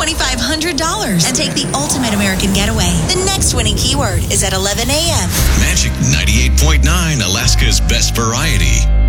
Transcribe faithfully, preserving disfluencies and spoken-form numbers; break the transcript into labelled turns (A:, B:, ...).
A: twenty-five hundred dollars and take the ultimate American getaway. The next winning keyword is at eleven a.m.
B: Magic ninety-eight point nine, Alaska's best variety.